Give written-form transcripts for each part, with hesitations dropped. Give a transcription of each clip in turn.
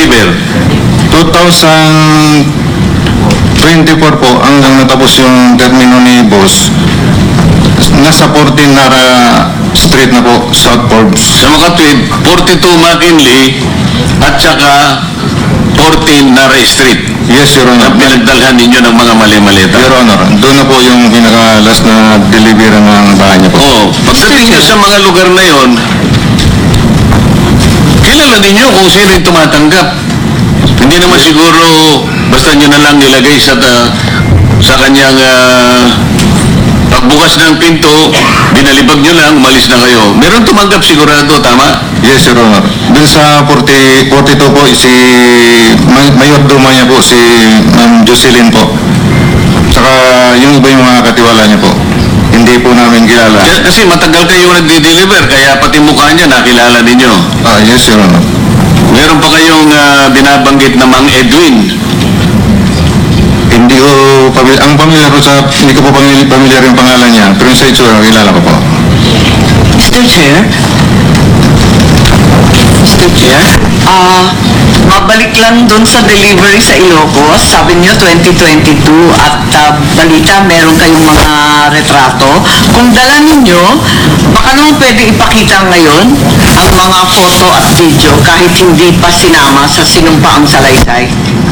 na-deliver? 2024 po, hanggang natapos yung termino ni boss, nasa 14 Nara Street na po, South Forbes. Sa Makatwid, 42 McKinley at saka 14 Nara Street. Yes, Your Na Honor. pinagdalhan ninyo ng mga mali-malita. Your Honor, doon na po yung pinaka-last na delivery ng bahay niya po. Oo. Pagdating nyo sa mga lugar na yon, kilala ninyo kung sino yung tumatanggap. Hindi naman siguro basta nyo na lang nilagay sa kanyang pagbukas ng pinto, binalibag nyo lang, umalis na kayo. Meron tumanggap sigurado, tama? Yes, Your Honor. Doon sa 42 po, si Mayordomo niya po, si Ma'am Jocelyn po. Saka yung iba yung mga katiwala niya po. Hindi po namin kilala. Kasi matagal kayo nagdi-deliver, kaya pati mukha niya nakilala ninyo. Yes, Your Honor. Meron pa kayong binabanggit na Mang Edwin. Hindi ko pamilyar ko sa, hindi ko po pamilyar yung pangalan niya, pero yung sa itsura, kilala ko po. Mr. Chair? Mr. Chair? Mabalik lang dun sa delivery sa Ilocos. Sabi niyo 2022 at balita meron kayong mga retrato. Kung dala ninyo, baka naman pwede ipakita ngayon ang mga photo at video kahit hindi pa sinama sa sinumpaang salaysay.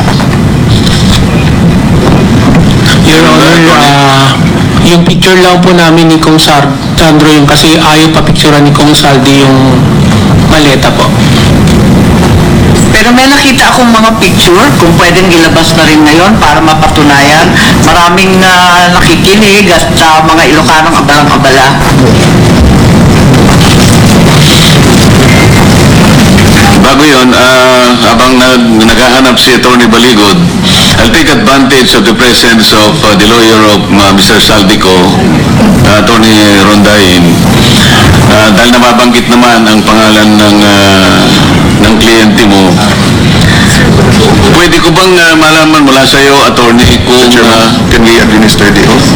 Your Honor, yung picture lang po namin ni Kong Sandro yung kasi ayaw pa picturean ni Kong Saldi yung maleta po. Pero may nakita akong mga picture, kung pwedeng ilabas na rin ngayon para mapatunayan. Maraming nakikinig at mga Ilocanong abalang-abala. Bago yun, habang naghahanap si Atty. Baligod, I'll take advantage of the presence of the lawyer of Mr. Saldico, Atty. Rondain, dahil nababanggit naman ang pangalan ng kliyente mo. Pwede ko bang malaman mula sa iyo, Atty. kung... Can we administer the oath?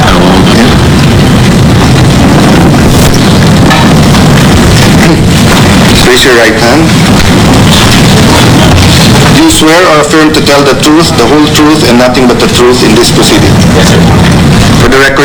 Raise your right hand. Do you swear or affirm to tell the truth, the whole truth, and nothing but the truth in this proceeding? Yes, sir. For the record,